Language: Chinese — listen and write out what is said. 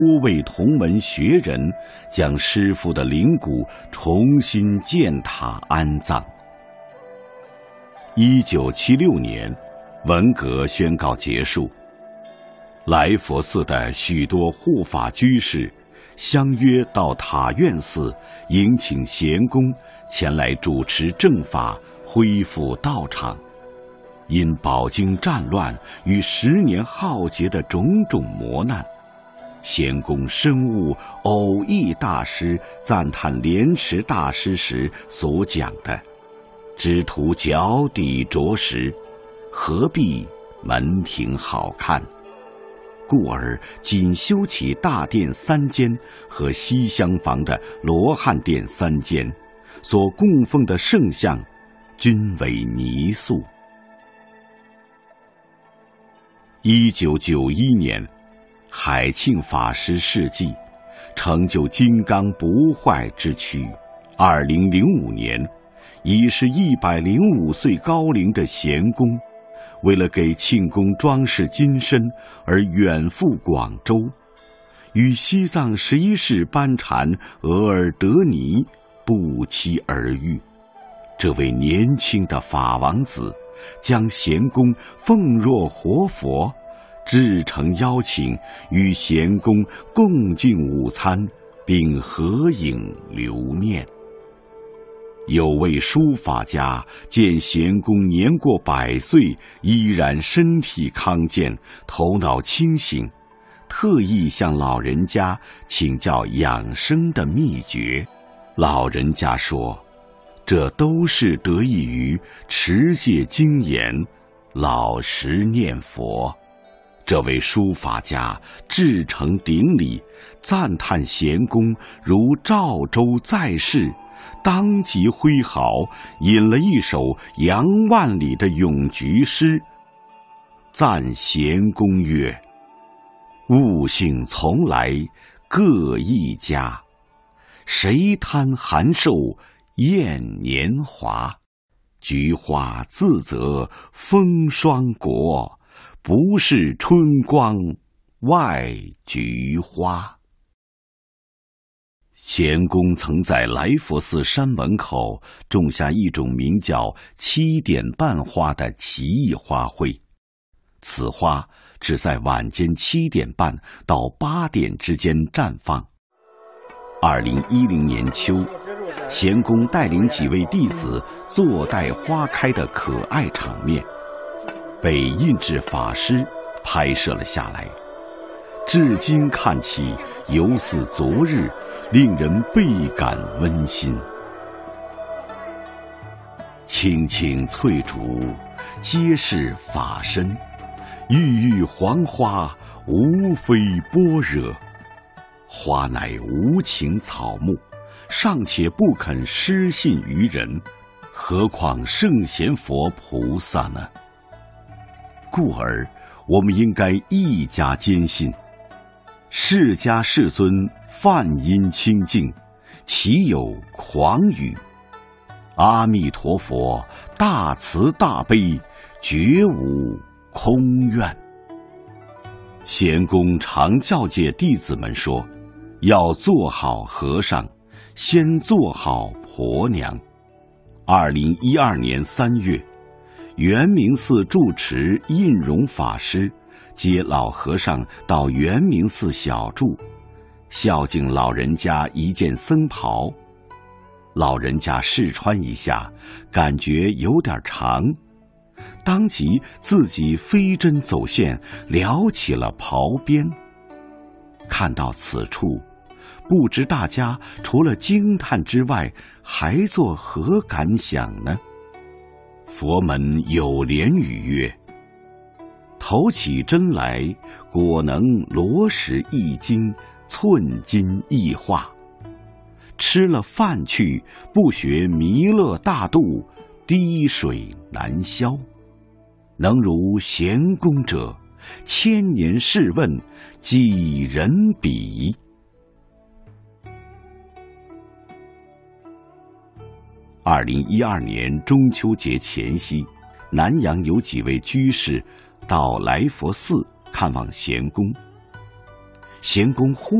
多位同门学人将师父的灵骨重新建塔安葬。1976年，文革宣告结束，来佛寺的许多护法居士相约到塔院寺迎请贤公前来主持正法，恢复道场。因饱经战乱与10年浩劫的种种磨难，贤公深悟偶益大师赞叹莲池大师时所讲的“只图脚底着实，何必门庭好看”，故而仅修起大殿3间和西厢房的罗汉殿3间，所供奉的圣像均为泥塑。1991年，海庆法师事迹，成就金刚不坏之躯。2005年，已是105岁高龄的贤公，为了给庆公装饰金身而远赴广州，与西藏11世班禅额尔德尼不期而遇。这位年轻的法王子将贤公奉若活佛，至诚邀请与贤公共进午餐，并合影留念。有位书法家见贤公年过100岁，依然身体康健，头脑清醒，特意向老人家请教养生的秘诀。老人家说，这都是得益于持戒精严，老实念佛。这位书法家至诚顶礼，赞叹贤公如赵州在世，当即挥毫引了一首杨万里的咏菊诗，赞贤公曰：“悟性从来各一家，谁贪寒寿厌年华？菊花自责风霜国，不是春光外菊花。”贤公曾在来佛寺山门口种下一种名叫7点半花的奇异花卉，此花只在晚间7点半到8点之间绽放。2010年秋，贤公带领几位弟子坐待花开的可爱场面，被印制法师拍摄了下来，至今看起犹似昨日，令人倍感温馨。青青翠竹，皆是法身，郁郁黄花，无非般若。花乃无情草木，尚且不肯失信于人，何况圣贤佛菩萨呢？故而我们应该一家坚信，释迦世尊梵音清净，岂有诳语？阿弥陀佛大慈大悲，绝无空愿。贤公常教诫弟子们说，要做好和尚，先做好婆娘。2012年3月，圆明寺住持印容法师接老和尚到圆明寺小住，孝敬老人家一件僧袍。老人家试穿一下，感觉有点长，当即自己飞针走线撩起了袍边。看到此处，不知大家除了惊叹之外，还作何感想呢？佛门有莲语曰：“头起针来，果能罗石一斤，寸金一化。吃了饭去，不学弥勒大度，滴水难消。能如贤公者，千年试问，几人比？”2012年中秋节前夕，南阳有几位居士到来佛寺看望贤公。 贤公忽